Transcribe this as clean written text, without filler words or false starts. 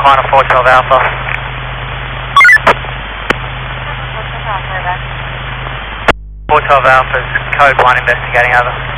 decline of 412 Alpha. 412 Alpha's code 1 investigating, over.